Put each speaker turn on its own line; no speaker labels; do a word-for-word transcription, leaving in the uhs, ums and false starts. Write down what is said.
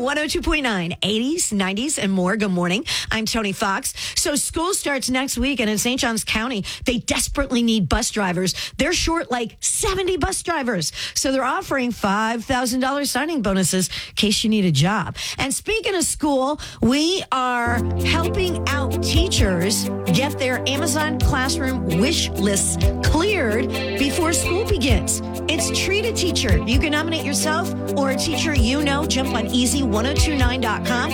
one oh two point nine, eighties, nineties, and more. Good morning. I'm Tony Fox. So school starts next week, and in Saint Johns County, they desperately need bus drivers. They're short like seventy bus drivers. So they're offering five thousand dollars signing bonuses in case you need a job. And speaking of school, we are helping out teachers get their Amazon Classroom wish lists cleared before school begins. It's Treat a Teacher. You can nominate yourself or a teacher you know. Jump on easy ten twenty-nine dot com